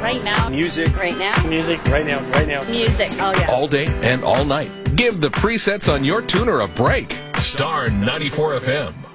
Right now. Music. Right now. Music. Right now. Right now. Music. Oh, yeah. All day and all night. Give the presets on your tuner a break. Star 94 FM.